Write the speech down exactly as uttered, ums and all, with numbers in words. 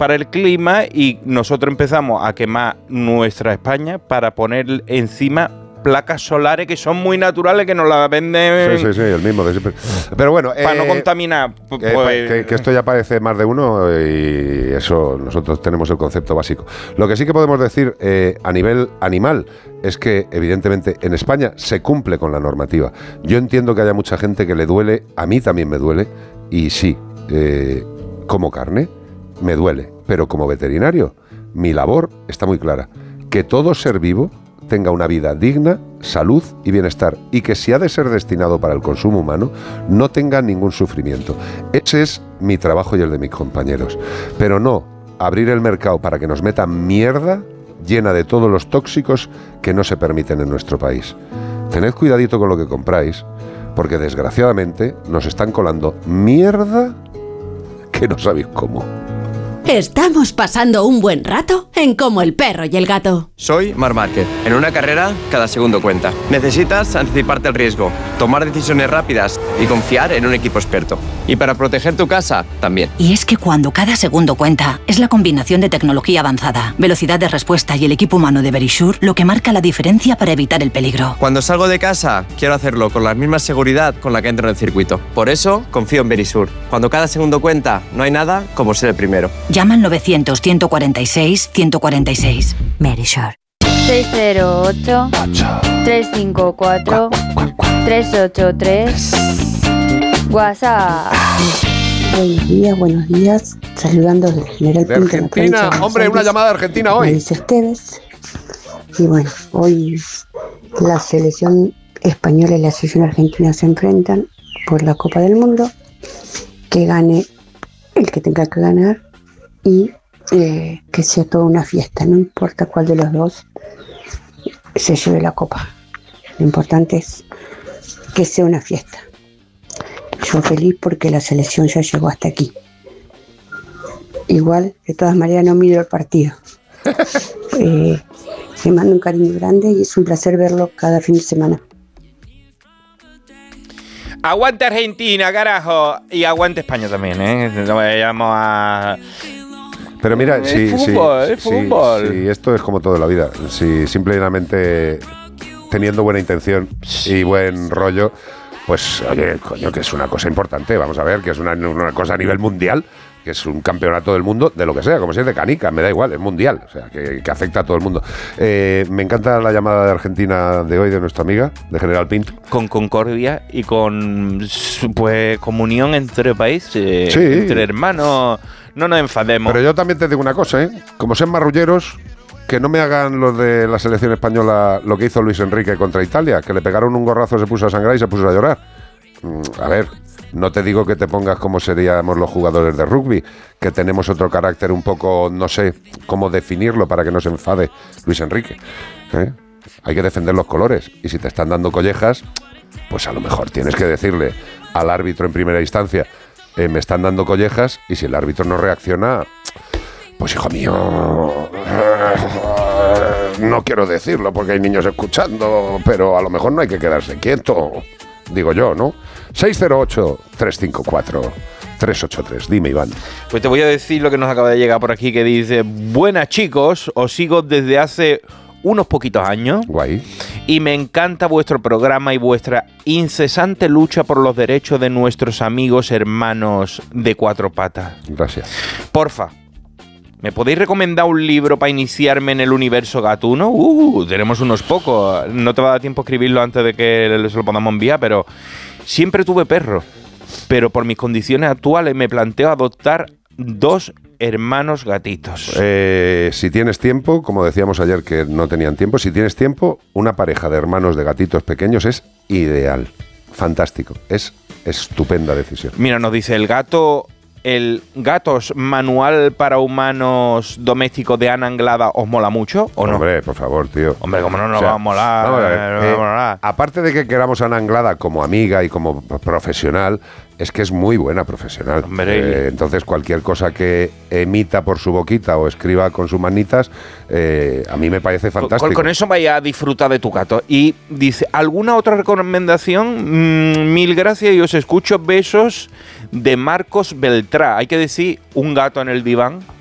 para el clima y nosotros empezamos a quemar nuestra España para poner encima placas solares que son muy naturales, que nos las venden... Sí, sí, sí, el mismo de siempre. Pero bueno... Para eh, no contaminar. Eh, pues, que, que esto ya parece más de uno y eso, nosotros tenemos el concepto básico. Lo que sí que podemos decir eh, a nivel animal es que evidentemente en España se cumple con la normativa. Yo entiendo que haya mucha gente que le duele, a mí también me duele, y sí, eh, como carne, me duele, pero como veterinario, mi labor está muy clara, que todo ser vivo tenga una vida digna, salud y bienestar, y que si ha de ser destinado para el consumo humano, no tenga ningún sufrimiento. Ese es mi trabajo y el de mis compañeros. Pero no abrir el mercado para que nos metan mierda llena de todos los tóxicos que no se permiten en nuestro país. Tened cuidadito con lo que compráis, porque desgraciadamente nos están colando mierda que no sabéis cómo. Estamos pasando un buen rato en Como el perro y el gato. Soy Marc Márquez. En una carrera, cada segundo cuenta. Necesitas anticiparte al riesgo, tomar decisiones rápidas y confiar en un equipo experto. Y para proteger tu casa, también. Y es que cuando cada segundo cuenta, es la combinación de tecnología avanzada, velocidad de respuesta y el equipo humano de Verisure lo que marca la diferencia para evitar el peligro. Cuando salgo de casa, quiero hacerlo con la misma seguridad con la que entro en el circuito. Por eso, confío en Verisure. Cuando cada segundo cuenta, no hay nada como ser el primero. Llama al novecientos, ciento cuarenta y seis, ciento cuarenta y seis. Verisure. seis cero ocho, tres cinco cuatro, tres ocho tres. WhatsApp. Buenos días, buenos días. Saludando del General De Pinto. Argentina, hombre, una llamada de Argentina hoy. Dice Esteves. Y bueno, hoy la selección española y la selección argentina se enfrentan por la Copa del Mundo. Que gane el que tenga que ganar y eh, que sea toda una fiesta. No importa cuál de los dos se lleve la copa. Lo importante es que sea una fiesta. Yo feliz porque la selección ya llegó hasta aquí. Igual, de todas maneras, no miro el partido. eh, le mando un cariño grande y es un placer verlo cada fin de semana. Aguante Argentina, carajo. Y aguante España también, ¿eh? No vayamos a... Pero mira, es si, fútbol, si, es fútbol. Si, si esto es como todo en la vida, si simplemente teniendo buena intención y buen rollo, pues oye, coño, que es una cosa importante, vamos a ver, que es una, una cosa a nivel mundial, que es un campeonato del mundo, de lo que sea, como si es de canica, me da igual, es mundial, o sea, que, que afecta a todo el mundo. Eh, me encanta la llamada de Argentina de hoy de nuestra amiga, de General Pinto. Con concordia y con, pues, comunión entre países, Sí. entre hermanos. No nos enfademos. Pero yo también te digo una cosa, ¿eh? Como sean marrulleros, que no me hagan los de la selección española lo que hizo Luis Enrique contra Italia, que le pegaron un gorrazo, se puso a sangrar y se puso a llorar. Mm, a ver, no te digo que te pongas como seríamos los jugadores de rugby, que tenemos otro carácter un poco, no sé cómo definirlo para que no se enfade Luis Enrique, ¿eh? Hay que defender los colores, y si te están dando collejas, pues a lo mejor tienes que decirle al árbitro en primera instancia, eh, me están dando collejas, y si el árbitro no reacciona, pues hijo mío, no quiero decirlo porque hay niños escuchando, pero a lo mejor no hay que quedarse quieto, digo yo, ¿no? seis cero ocho, tres cinco cuatro, tres ocho tres. Dime, Iván. Pues te voy a decir lo que nos acaba de llegar por aquí, que dice: buenas chicos, os sigo desde hace unos poquitos años. Guay. Y me encanta vuestro programa y vuestra incesante lucha por los derechos de nuestros amigos hermanos de cuatro patas. Gracias. Porfa, ¿me podéis recomendar un libro para iniciarme en el universo gatuno? Uh, tenemos unos pocos. No te va a dar tiempo a escribirlo antes de que se lo podamos enviar, pero siempre tuve perro. Pero por mis condiciones actuales me planteo adoptar dos hermanos gatitos. Eh, si tienes tiempo, como decíamos ayer que no tenían tiempo, si tienes tiempo, una pareja de hermanos de gatitos pequeños es ideal. Fantástico. Es estupenda decisión. Mira, nos dice el gato... ¿El Gatos Manual para Humanos Domésticos de Ana Anglada os mola mucho o no? Hombre, por favor, tío. Hombre, ¿cómo no nos O sea, va a molar? vamos a ver, No nos eh, va a molar. aparte de que queramos a Ana Anglada como amiga y como profesional, es que es muy buena profesional. Hombre. Eh, entonces, cualquier cosa que emita por su boquita o escriba con sus manitas, eh, a mí me parece fantástico. Con, con eso vaya a disfrutar de tu gato. Y dice, ¿alguna otra recomendación? Mm, mil gracias y os escucho. Besos de Marcos Beltrá. Hay que decir, un gato en el diván